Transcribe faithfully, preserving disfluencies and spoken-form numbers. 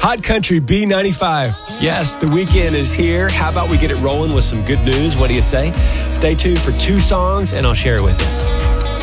Hot Country B ninety-five. Yes, the weekend is here. How about we get it rolling with some good news? What do you say? Stay tuned for two songs and I'll share it with you.